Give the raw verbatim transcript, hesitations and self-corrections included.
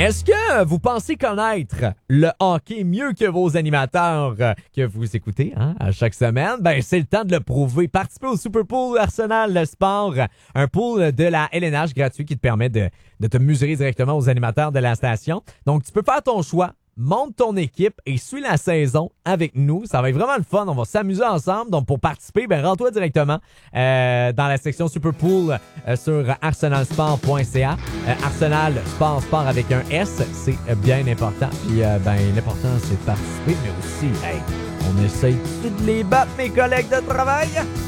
Est-ce que vous pensez connaître le hockey mieux que vos animateurs euh, que vous écoutez hein, à chaque semaine? Ben, c'est le temps de le prouver. Participez au Super Pool Arsenal Sport, un pool de la L N H gratuit qui te permet de, de te mesurer directement aux animateurs de la station. Donc, tu peux faire ton choix. Monte ton équipe et suis la saison avec nous. Ça va être vraiment le fun. On va s'amuser ensemble. Donc, pour participer, ben, rends-toi directement euh, dans la section Superpool euh, sur arsenal sport point c a. Euh, Arsenal Sport, sport avec un S, c'est euh, bien important. Puis, euh, ben, l'important, c'est de participer, mais aussi, hey, on essaye de les battre, mes collègues de travail.